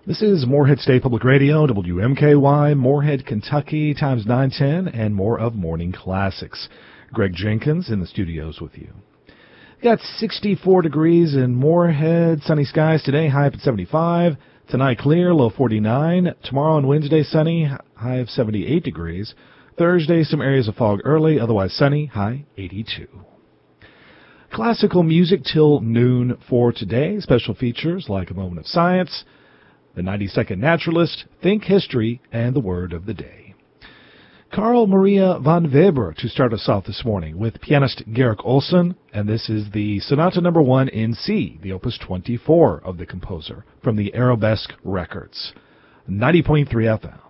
This is Morehead State Public Radio, WMKY, Morehead, Kentucky, times 910, and more of Morning Classics. Greg Jenkins in the studios with you. Got 64 degrees in Morehead, sunny skies today, high up at 75. Tonight clear, low 49. Tomorrow and Wednesday sunny, high of 78 degrees. Thursday some areas of fog early, otherwise sunny, high 82. Classical music till noon for today. Special features like A Moment of Science, The 90-Second Naturalist, Think History, and the Word of the Day. Carl Maria von Weber to start us off this morning with pianist Garrick Olson, and this is the Sonata No. 1 in C, the Opus 24 of the composer, from the Arabesque Records. 90.3 FM.